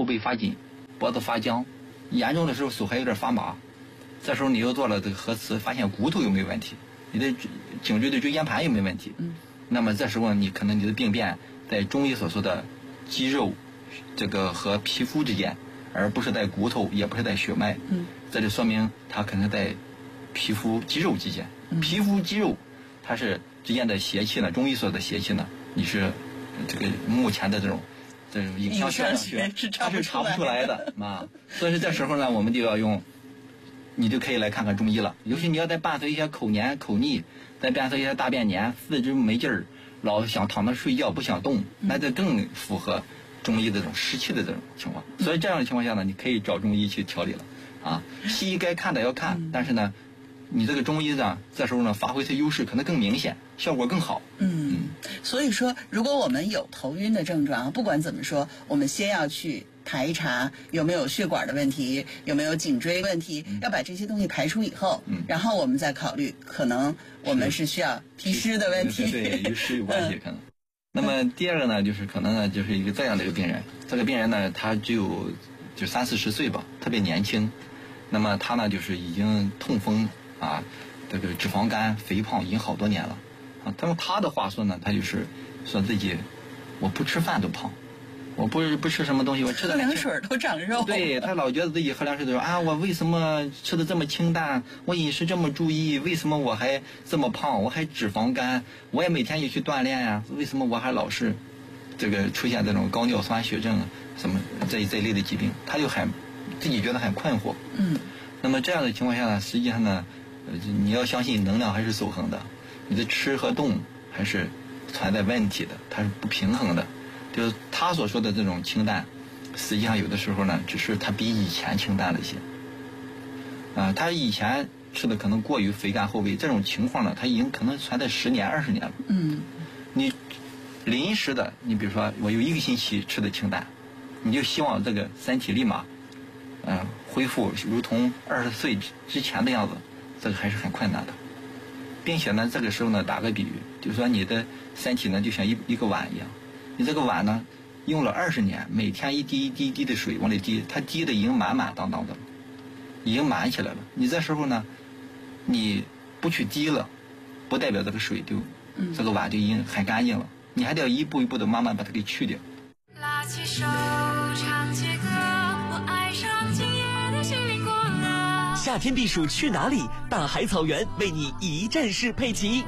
后背发紧，脖子发僵，严重的时候手还有点发麻。这时候你又做了这个核磁，发现骨头有没有问题，你的颈椎的椎间盘有没有问题？那么这时候你可能你的病变在中医所说的肌肉这个和皮肤之间，而不是在骨头，也不是在血脉。这就说明它可能在皮肤肌肉之间。皮肤肌肉它是之间的邪气呢，中医所说的邪气呢，你是这个目前的这种影像学它是查不出来的啊。所以这时候呢，我们就要用，你就可以来看看中医了。尤其你要再伴随一些口黏口腻，再伴随一些大便黏，四肢没劲儿，老想躺那睡觉不想动，那这更符合中医这种湿气的这种情况。所以这样的情况下呢，你可以找中医去调理了啊。西医该看的要看，但是呢，你这个中医呢，这时候呢发挥它优势可能更明显，效果更好。 所以说，如果我们有头晕的症状，不管怎么说，我们先要去排一查有没有血管的问题，有没有颈椎问题，要把这些东西排除以后，然后我们再考虑，可能我们是需要脾湿的问题。 对，与湿有关系可能。那么第二个呢，就是可能呢，就是一个这样的一个病人，这个病人呢，他只有就30-40岁吧，特别年轻。那么他呢，就是已经痛风啊，这个脂肪肝、肥胖已经好多年了啊。他用他的话说呢，他就是说自己我不吃饭都胖，我不吃什么东西，我吃的喝凉水都长肉。 对，他老觉得自己喝凉水的时候啊，我为什么吃的这么清淡？我饮食这么注意，为什么我还这么胖？我还脂肪肝，我也每天也去锻炼呀，为什么我还老是这个出现这种高尿酸血症什么这一类的疾病？他就自己觉得很困惑。那么这样的情况下呢，实际上呢，你要相信能量还是守恒的，你的吃和动还是存在问题的，它是不平衡的。就是他所说的这种清淡，实际上有的时候呢，只是他比以前清淡了一些。他以前吃的可能过于肥甘厚味，这种情况呢，他已经可能存在10年、20年了。你临时的，你比如说我有1个星期吃的清淡，你就希望这个身体立马恢复如同20岁之前的样子，这个还是很困难的。并且呢，这个时候呢，打个比喻，就是说你的身体呢就像一个碗一样，你这个碗呢用了20年，每天一滴一滴一滴的水往里滴，它滴的已经满满当当的了，已经满起来了。你这时候呢，你不去滴了，不代表这个水就这个碗就已经很干净了，你还得要一步一步的慢慢把它给去掉。拉起手唱起歌，我爱上今夜的幸运果了。 夏天避暑去哪里？大海草原为你一站式配齐。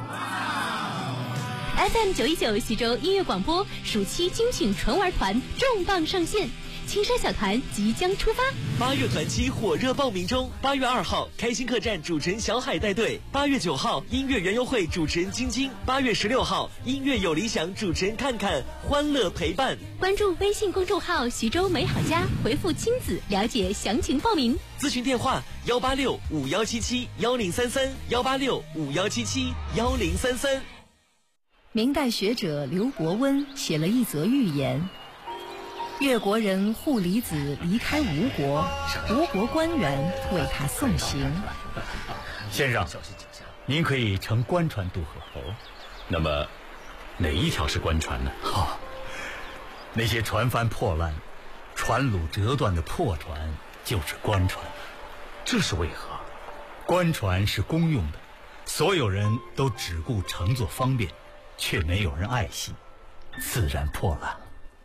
FM 919徐州音乐广播暑期精品纯玩团重磅上线，青山小团即将出发。 8月团期火热报名中，8月2号开心客栈主持人小海带队，8月9号音乐园游会主持人晶晶，8月16号音乐有理想主持人看看，欢乐陪伴。 关注微信公众号徐州美好家，回复亲子了解详情报名。 咨询电话186-5177-1033，186-5177-1033。 明代学者刘伯温写了一则寓言：越国人护离子离开吴国，吴国官员为他送行。 先生，您可以乘官船渡河。那么哪一条是官船呢？那些船帆破烂、船橹折断的破船就是官船。这是为何？官船是公用的，所有人都只顾乘坐方便，却没有人爱惜，自然破烂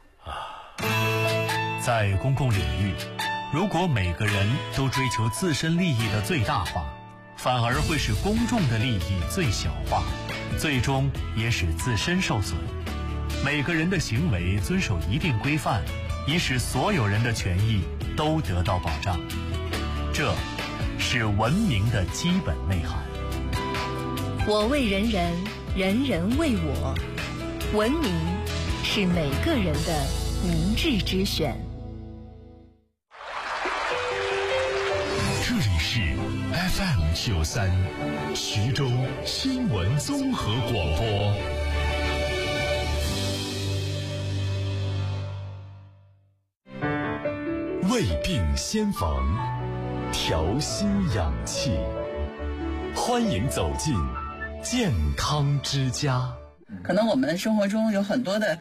在公共领域，如果每个人都追求自身利益的最大化，反而会使公众的利益最小化，最终也使自身受损。每个人的行为遵守一定规范，以使所有人的权益都得到保障，这是文明的基本内涵。 我为人人，人人为我，文明是每个人的明智之选。 这里是 FM93 徐州新闻综合广播。胃病先防，调心养气，欢迎走进健康之家。 可能我们的生活中有很多的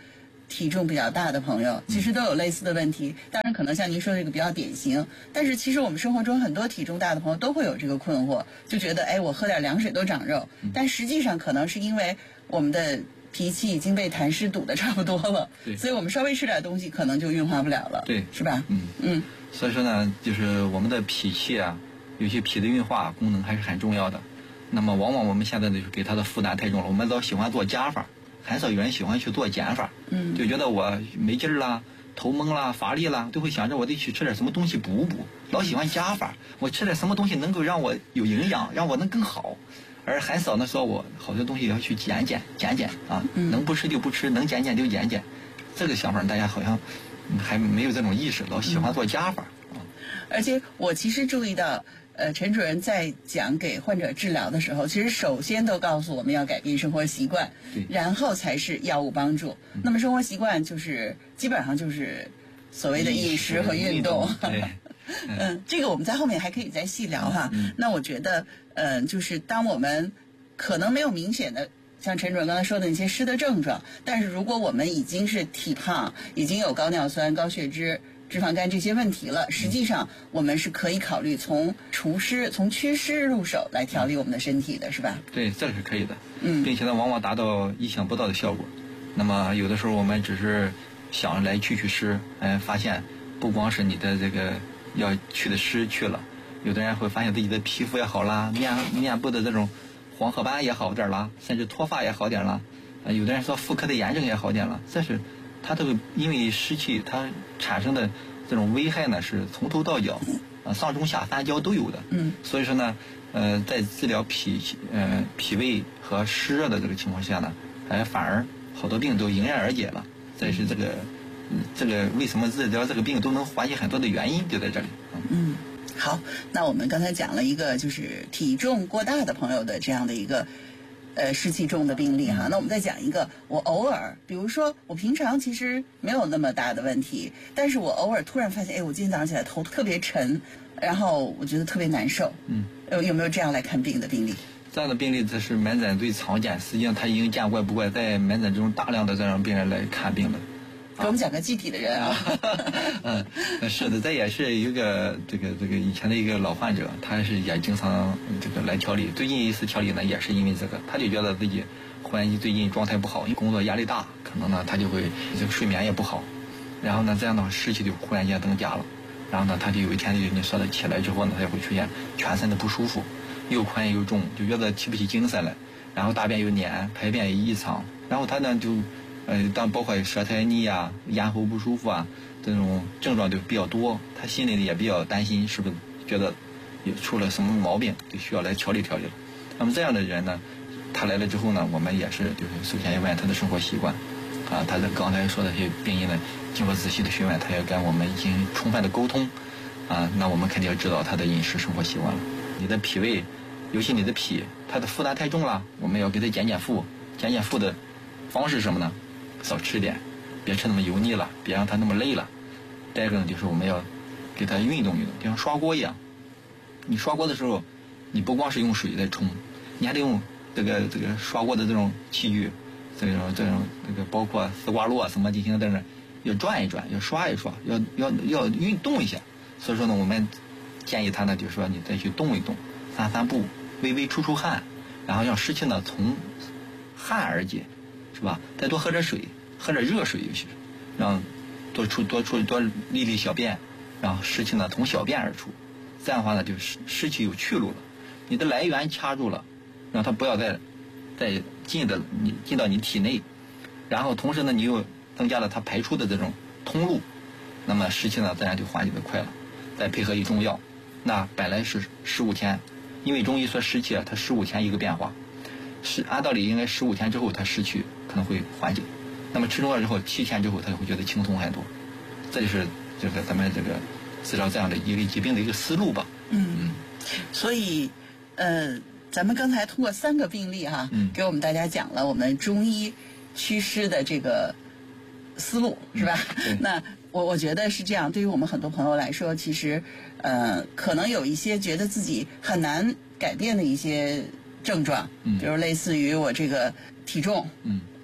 体重比较大的朋友，其实都有类似的问题。当然，可能像您说的这个比较典型，但是其实我们生活中很多体重大的朋友都会有这个困惑，就觉得哎，我喝点凉水都长肉，但实际上可能是因为我们的脾气已经被痰湿堵得差不多了，所以我们稍微吃点东西可能就运化不了了， 对， 是吧？ 所以说呢，就是我们的脾气啊，有些脾的运化功能还是很重要的。那么往往我们现在呢，就给它的负担太重了，我们都喜欢做加法，很少有人喜欢去做减法，就觉得我没劲儿啦、头蒙啦、乏力啦，都会想着我得去吃点什么东西补补，老喜欢加法，我吃点什么东西能够让我有营养，让我能更好，而很少呢说我好多东西要去减啊，能不吃就不吃，能减就减，这个想法大家好像还没有这种意识，老喜欢做加法。 而且我其实注意到，陈主任在讲给患者治疗的时候，其实首先都告诉我们要改变生活习惯，然后才是药物帮助。那么生活习惯就是基本上就是所谓的饮食和运动。这个我们在后面还可以再细聊哈。那我觉得，就是当我们可能没有明显的像陈主任刚才说的那些湿的症状，但是如果我们已经是体胖，已经有高尿酸、高血脂、脂肪肝这些问题了，实际上我们是可以考虑从除湿、从祛湿入手来调理我们的身体的，是吧？ 对，这是可以的。并且呢，往往达到意想不到的效果。那么有的时候我们只是想来祛湿，发现不光是你的这个要去的湿去了，有的人会发现自己的皮肤也好啦，面部的这种黄褐斑也好点啦，甚至脱发也好点啦。有的人说妇科的炎症也好点了，这是它这个因为湿气它产生的这种危害呢，是从头到脚，上中下三焦都有的。所以说呢，在治疗脾胃和湿热的这个情况下呢，反而好多病都迎刃而解了。这是这个为什么治疗这个病都能缓解很多的原因就在这里。 好，那我们刚才讲了一个就是体重过大的朋友的这样的一个湿气重的病例哈。那我们再讲一个，我偶尔，比如说我平常其实没有那么大的问题，但是我偶尔突然发现，哎，我今天早上起来头特别沉，然后我觉得特别难受。有没有这样来看病的病例？ 这样的病例这是门诊最常见，实际上他已经见怪不怪，在门诊中大量的这样病人来看病的。 给我们讲个具体的人啊。 是的，这也是一个这个以前的一个老患者，他是也经常这个来调理。最近一次调理呢，也是因为这个，他就觉得自己忽然最近状态不好，因为工作压力大，可能呢他就会这个睡眠也不好，然后呢这样的话湿气就忽然间增加了，然后呢他就有一天就你说的起来之后呢，他就会出现全身的不舒服，又困又重，就觉得提不起精神来，然后大便又黏，排便也异常，然后他呢就当包括舌苔腻啊、咽喉不舒服啊这种症状就比较多，他心里也比较担心，是不是觉得也出了什么毛病，就需要来调理调理了。那么这样的人呢，他来了之后呢，我们也是就是首先要问他的生活习惯，他的刚才说的这些病因呢，经过仔细的询问，他要跟我们进行充分的沟通，那我们肯定要知道他的饮食生活习惯了。你的脾胃，尤其你的脾，它的负担太重了，我们要给他减负。减负的方式是什么呢？少吃点，别吃那么油腻了，别让它那么累了。再一个呢，就是我们要给它运动运动，就像刷锅一样。你刷锅的时候，你不光是用水在冲，你还得用这个刷锅的这种器具，这种包括丝瓜络什么进行在那要转一转，要刷一刷，要运动一下。所以说呢，我们建议他呢，就是说你再去动一动，散步，微微出汗，然后让湿气呢从汗而解。是吧？再多喝点水，喝点热水，尤其是让多利小便，让湿气呢从小便而出。这样的话呢，就是湿气有去路了，你的来源掐住了，让它不要再进到你体内，然后同时呢，你又增加了它排出的这种通路，那么湿气呢自然就缓解的快了。再配合一中药，那本来是15天，因为中医说湿气它15天一个变化。按道理应该15天之后它湿气可能会缓解，那么吃中药之后7天之后他就会觉得轻松很多，这就是这个咱们这个治疗这样的一个疾病的一个思路吧。 所以咱们刚才通过3个病例哈，给我们大家讲了我们中医祛湿的这个思路，是吧？那我觉得是这样，对于我们很多朋友来说，其实可能有一些觉得自己很难改变的一些症状，比如类似于我这个体重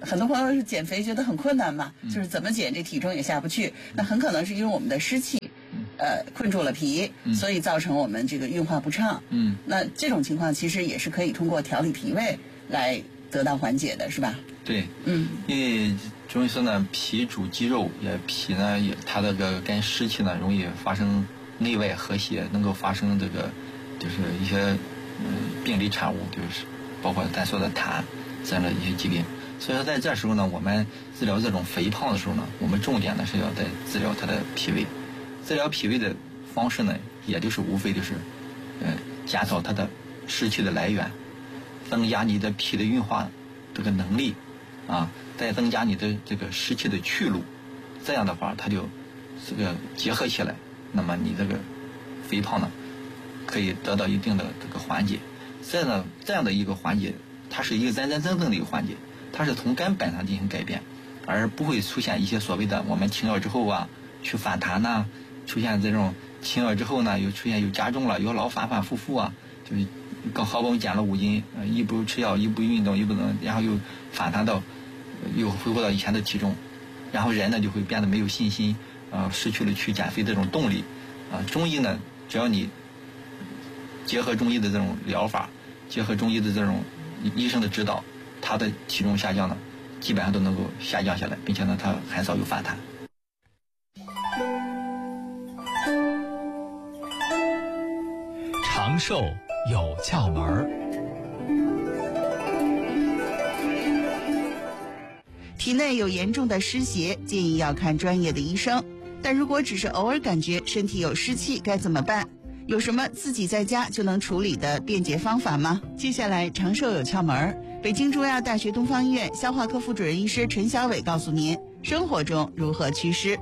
很多朋友是减肥觉得很困难嘛，就是怎么减这体重也下不去，那很可能是因为我们的湿气困住了脾，所以造成我们这个运化不畅。那这种情况其实也是可以通过调理脾胃来得到缓解的，是吧？ 对，因为中医说呢，脾主肌肉，脾呢也它这个跟湿气呢容易发生内外和谐，能够发生这个就是一些病理产物，就是包括咱说的痰这样的一些疾病。所以说在这时候呢，我们治疗这种肥胖的时候呢，我们重点呢是要在治疗它的脾胃。治疗脾胃的方式呢，也就是无非就是减少它的湿气的来源，增加你的脾的运化这个能力啊，再增加你的这个湿气的去路，这样的话它就这个结合起来，那么你这个肥胖呢可以得到一定的这个缓解。这样的一个缓解，它是一个真正的一个缓解，它是从根本上进行改变，而不会出现一些所谓的我们停药之后啊去反弹呐，出现这种停药之后呢又加重了，又老反反复复啊，就是好不容易减了5斤，一不吃药，一不运动，一不能，然后又反弹到又恢复到以前的体重，然后人呢就会变得没有信心，失去了去减肥这种动力。中医呢，只要你结合中医的这种疗法，结合中医的这种医生的指导，他的体重下降呢基本上都能够下降下来，并且呢他很少有反弹。 长寿有窍门儿。 体内有严重的湿邪，建议要看专业的医生。但如果只是偶尔感觉身体有湿气，该怎么办？有什么自己在家就能处理的便捷方法吗？接下来长寿有窍门儿，北京中亚大学东方医院消化科副主任医师陈小伟告诉您，生活中如何祛湿。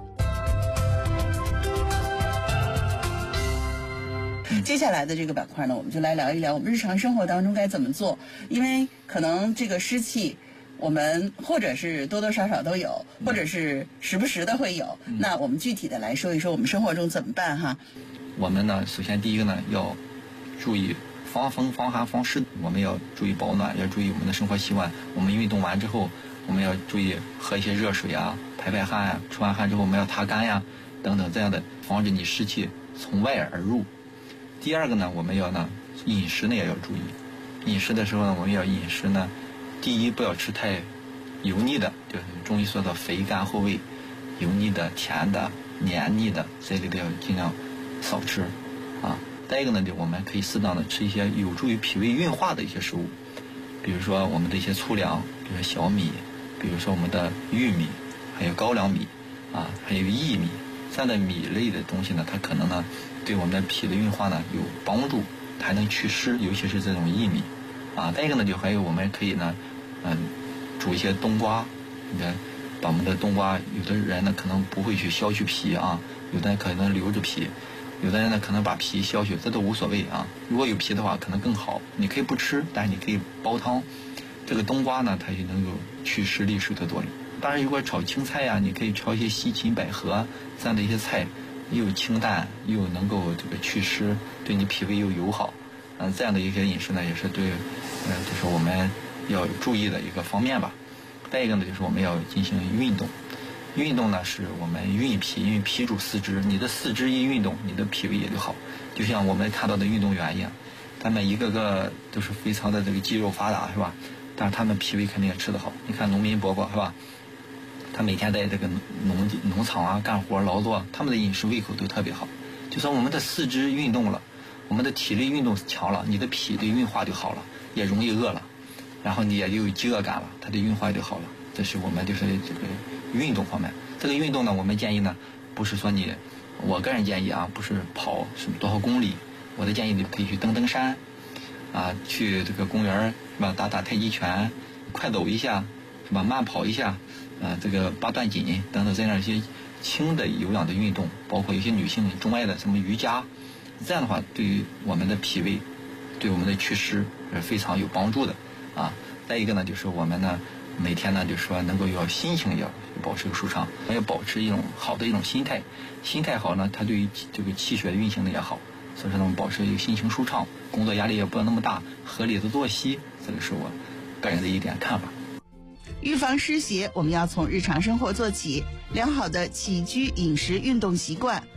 接下来的这个板块呢，我们就来聊一聊我们日常生活当中该怎么做。因为可能这个湿气我们或者是多多少少都有，或者是时不时的会有，那我们具体的来说一说我们生活中怎么办哈。 我们呢，首先第一个呢要注意防风防寒防湿，我们要注意保暖，要注意我们的生活习惯。我们运动完之后，我们要注意喝一些热水啊，排汗啊，出完汗之后我们要擦干呀，等等，这样的防止你湿气从外而入。第二个呢，我们要呢饮食呢也要注意，饮食的时候呢，我们要饮食呢，第一不要吃太油腻的，就是中医说的肥甘厚味，油腻的、甜的、黏腻的这类的要尽量少吃啊。再一个呢，就我们可以适当的吃一些有助于脾胃运化的一些食物，比如说我们的一些粗粮，比如说小米，比如说我们的玉米，还有高粱米啊，还有薏米，这样的米类的东西呢，它可能呢对我们的脾的运化呢有帮助，它还能祛湿，尤其是这种薏米啊。再一个呢，就还有我们可以呢煮一些冬瓜，你看把我们的冬瓜，有的人呢可能不会去削去皮啊，有的人可能留着皮，有的人呢可能把皮削去，这都无所谓啊。如果有皮的话可能更好，你可以不吃，但是你可以煲汤。这个冬瓜呢它也能有祛湿利水的作用。当然如果炒青菜呀，你可以炒一些西芹百合这样的一些菜，又清淡又能够这个祛湿，对你脾胃又友好。这样的一些饮食呢也是对就是我们要注意的一个方面吧。再一个呢，就是我们要进行运动。运动呢，是我们运脾，因为脾主四肢，你的四肢一运动，你的脾胃也就好。就像我们看到的运动员一样，他们一个个都是非常的这个肌肉发达，是吧？但是他们脾胃肯定也吃得好。你看农民伯伯，是吧？他每天在这个农场啊干活劳作，他们的饮食胃口都特别好。就说我们的四肢运动了，我们的体力运动强了，你的脾的运化就好了，也容易饿了。然后你也有饥饿感了，它的运化就好了。这是我们就是这个运动方面。这个运动呢，我们建议呢，不是说我个人建议啊，不是跑什么多少公里，我的建议你可以去登山，啊，去这个公园是吧，打太极拳，快走一下是吧，慢跑一下，这个八段锦等等这样一些轻的有氧的运动，包括有些女性钟爱的什么瑜伽，这样的话对于我们的脾胃，对我们的祛湿是非常有帮助的。啊，再一个呢，就是我们呢每天呢，就是说能够要心情要保持舒畅，要保持一种好的一种心态，心态好呢，它对于这个气血运行的也好，所以说呢，保持一个心情舒畅，工作压力也不要那么大，合理的作息，这个是我个人的一点看法。 预防湿邪，我们要从日常生活做起，良好的起居、饮食、运动习惯，